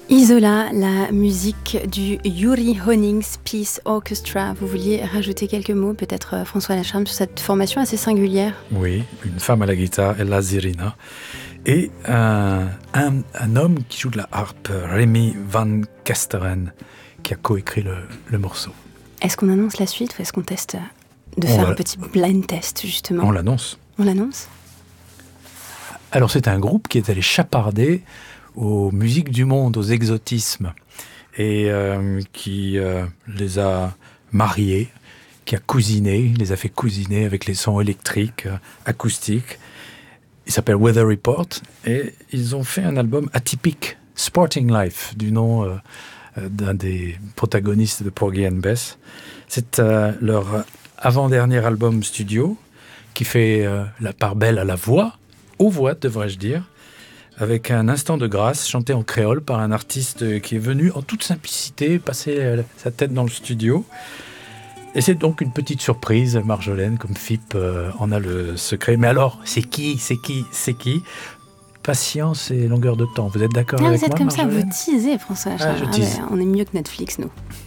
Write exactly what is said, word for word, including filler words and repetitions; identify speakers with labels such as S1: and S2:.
S1: Isola, la musique du Yuri Honings Peace Orchestra. Vous vouliez rajouter quelques mots, peut-être euh, François Lacharme, sur cette formation assez singulière?
S2: Oui, une femme à la guitare, Ella Zirina, et un, un, un homme qui joue de la harpe, Rémi Van Kesteren, qui a coécrit le, le morceau.
S1: Est-ce qu'on annonce la suite ou est-ce qu'on teste de
S2: On
S1: faire
S2: va...
S1: un petit blind test, justement?
S2: On l'annonce.
S1: On l'annonce?
S2: Alors c'est un groupe qui est allé chaparder aux musiques du monde, aux exotismes, et euh, qui euh, les a mariés, qui a cousiné, les a fait cousiner avec les sons électriques, euh, acoustiques. Il s'appelle Weather Report, et ils ont fait un album atypique, Sporting Life, du nom euh, d'un des protagonistes de Porgy and Bess. C'est euh, leur avant-dernier album studio, qui fait euh, la part belle à la voix, aux voix devrais-je dire, avec un instant de grâce chanté en créole par un artiste qui est venu en toute simplicité passer euh, sa tête dans le studio. Et c'est donc une petite surprise, Marjolaine, comme Philippe euh, en a le secret. Mais alors, c'est qui, c'est qui, c'est qui? Patience et longueur de temps. Vous êtes d'accord
S1: ah,
S2: avec
S1: vous êtes
S2: moi,
S1: comme
S2: Marjolaine?
S1: ça, vous teasez, François Lacharme.
S2: Ah, je
S1: Ah,
S2: tease.
S1: ouais, on est mieux que Netflix, nous.